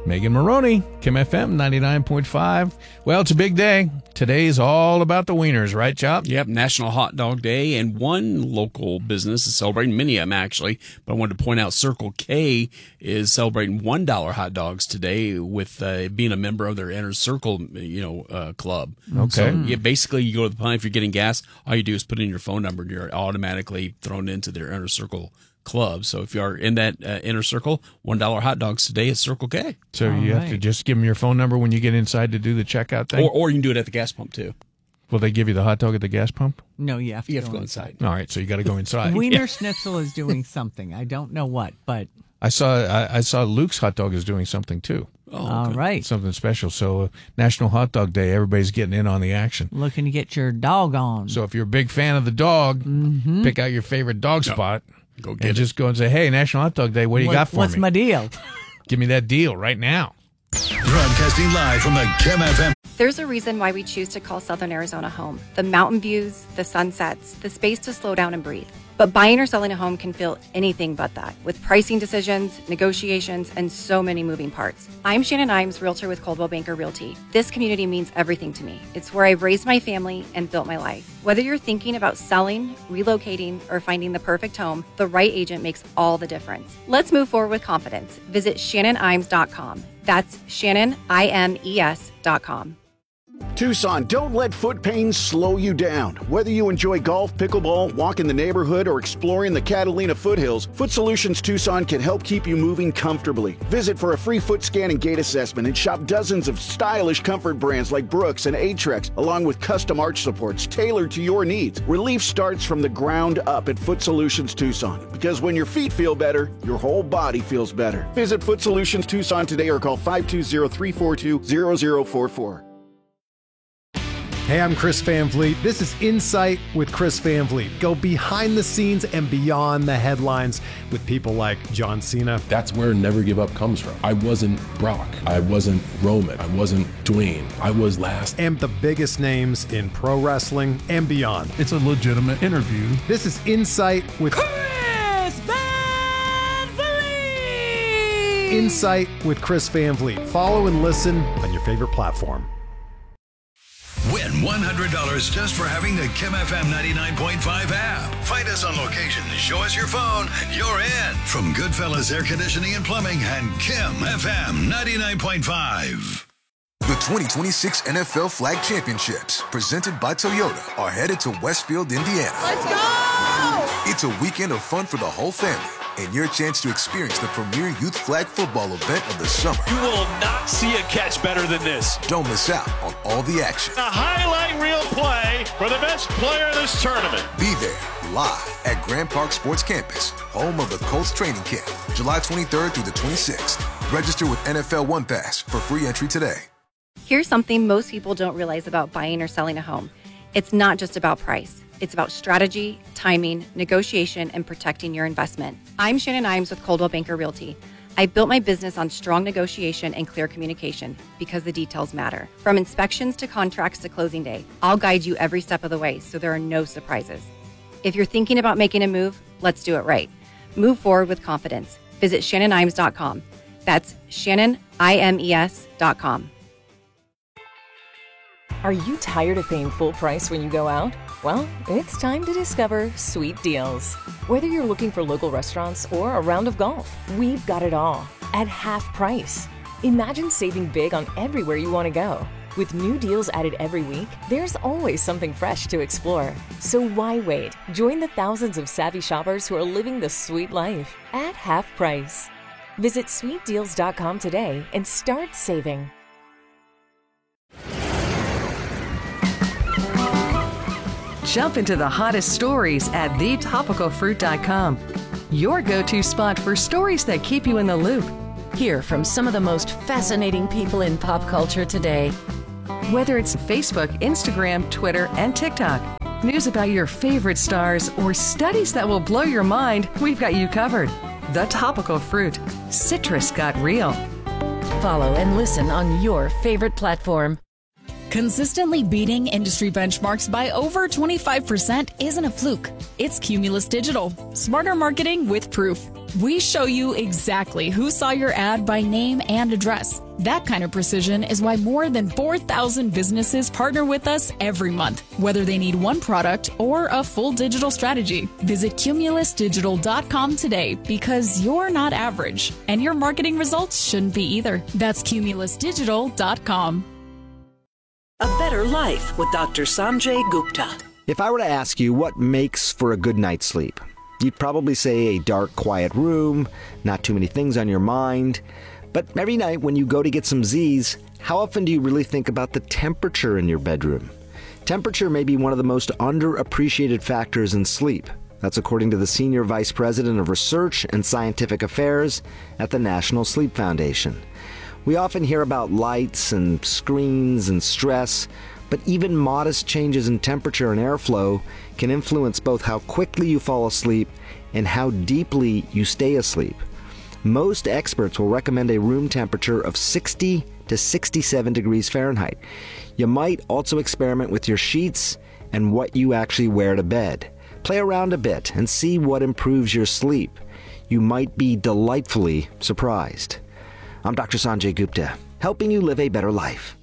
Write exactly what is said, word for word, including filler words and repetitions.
Megan Maroney, Kim F M ninety-nine point five. Well, it's a big day. Today's all about the wieners, right, Chop? Yep, National Hot Dog Day, and one local business is celebrating, many of them actually, but I wanted to point out Circle K is celebrating one dollar hot dogs today with uh, being a member of their Inner Circle, you know, uh, club. Okay. So, yeah, basically, you go to the pump, if you're getting gas, all you do is put in your phone number, and you're automatically thrown into their Inner Circle club. So if you are in that uh, Inner Circle, one dollar hot dogs today at Circle K. So All you right. have to just give them your phone number when you get inside to do the checkout thing? Or, or you can do it at the gas pump, too. Will they give you the hot dog at the gas pump? No, you have to, You have go, to go inside. All right, so you got to go inside. Wiener Schnitzel is doing something. I don't know what, but I saw I, I saw Luke's hot dog is doing something too. Oh, all right. Something special. So uh, National Hot Dog Day, everybody's getting in on the action. Looking to get your dog on. So if you're a big fan of the dog, Mm-hmm. pick out your favorite dog spot. Go and get it. just go and say, hey, National Hot Dog Day, what do you What- got for what's me? my deal? Give me that deal right now. Broadcasting live from the Kim F M. There's a reason why we choose to call Southern Arizona home. The mountain views, the sunsets, the space to slow down and breathe. But buying or selling a home can feel anything but that, with pricing decisions, negotiations, and so many moving parts. I'm Shannon Imes, realtor with Coldwell Banker Realty. This community means everything to me. It's where I've raised my family and built my life. Whether you're thinking about selling, relocating, or finding the perfect home, the right agent makes all the difference. Let's move forward with confidence. Visit Shannon Imes dot com. That's Shannon I M E S dot com. Tucson, don't let foot pain slow you down. Whether you enjoy golf, pickleball, walk in the neighborhood, or exploring the Catalina foothills, Foot Solutions Tucson can help keep you moving comfortably. Visit for a free foot scan and gait assessment and shop dozens of stylish comfort brands like Brooks and Atrex, along with custom arch supports tailored to your needs. Relief starts from the ground up at Foot Solutions Tucson, because when your feet feel better, your whole body feels better. Visit Foot Solutions Tucson today or call five two zero, three four two, zero zero four four. Hey, I'm Chris Van Vliet. This is Insight with Chris Van Vliet. Go behind the scenes and beyond the headlines with people like John Cena. That's where Never Give Up comes from. I wasn't Brock. I wasn't Roman. I wasn't Dwayne. I was last. And the biggest names in pro wrestling and beyond. It's a legitimate interview. This is Insight with Chris Van Vliet! Insight with Chris Van Vliet. Follow and listen on your favorite platform. Win one hundred dollars just for having the Kim F M ninety-nine point five app. Find us on location, show us your phone, and you're in. From Goodfellas Air Conditioning and Plumbing and Kim F M ninety-nine point five. The twenty twenty-six N F L Flag Championships, presented by Toyota, are headed to Westfield, Indiana. Let's go! It's a weekend of fun for the whole family, and your chance to experience the premier youth flag football event of the summer. You will not see a catch better than this. Don't miss out on all the action. A highlight reel play for the best player of this tournament. Be there, live at Grand Park Sports Campus, home of the Colts training camp, July twenty-third through the twenty-sixth. Register with N F L One Pass for free entry today. Here's something most people don't realize about buying or selling a home. It's not just about price. It's about strategy, timing, negotiation, and protecting your investment. I'm Shannon Imes with Coldwell Banker Realty. I built my business on strong negotiation and clear communication because the details matter. From inspections to contracts to closing day, I'll guide you every step of the way so there are no surprises. If you're thinking about making a move, let's do it right. Move forward with confidence. Visit Shannon Imes dot com. That's Shannon I M E S dot com. Are you tired of paying full price when you go out? Well, it's time to discover Sweet Deals. Whether you're looking for local restaurants or a round of golf, we've got it all at half price. Imagine saving big on everywhere you want to go. With new deals added every week, there's always something fresh to explore. So why wait? Join the thousands of savvy shoppers who are living the sweet life at half price. Visit sweet deals dot com today and start saving. Jump into the hottest stories at the topical fruit dot com. Your go-to spot for stories that keep you in the loop. Hear from some of the most fascinating people in pop culture today. Whether it's Facebook, Instagram, Twitter, and TikTok, news about your favorite stars, or studies that will blow your mind, we've got you covered. The Topical Fruit. Citrus got real. Follow and listen on your favorite platform. Consistently beating industry benchmarks by over twenty-five percent isn't a fluke. It's Cumulus Digital. Smarter marketing with proof. We show you exactly who saw your ad by name and address. That kind of precision is why more than four thousand businesses partner with us every month, whether they need one product or a full digital strategy. Visit cumulus digital dot com today because you're not average, and your marketing results shouldn't be either. That's cumulus digital dot com. A Better Life with Doctor Sanjay Gupta. If I were to ask you what makes for a good night's sleep, you'd probably say a dark, quiet room, not too many things on your mind. But every night when you go to get some Z's, how often do you really think about the temperature in your bedroom? Temperature may be one of the most underappreciated factors in sleep. That's according to the Senior Vice President of Research and Scientific Affairs at the National Sleep Foundation. We often hear about lights and screens and stress, but even modest changes in temperature and airflow can influence both how quickly you fall asleep and how deeply you stay asleep. Most experts will recommend a room temperature of sixty to sixty-seven degrees Fahrenheit. You might also experiment with your sheets and what you actually wear to bed. Play around a bit and see what improves your sleep. You might be delightfully surprised. I'm Doctor Sanjay Gupta, helping you live a better life.